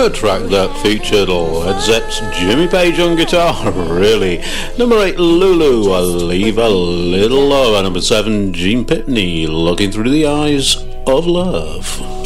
A track that featured Led Zepp's Jimmy Page on guitar, really. Number 8, Lulu, Leave a Little Love. And number 7, Gene Pitney, Looking Through the Eyes of Love.